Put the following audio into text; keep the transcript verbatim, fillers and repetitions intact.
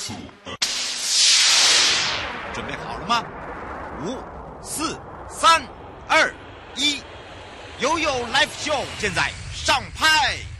准备好了吗？五、四、三、二、一，悠悠 Live Show 现在上拍。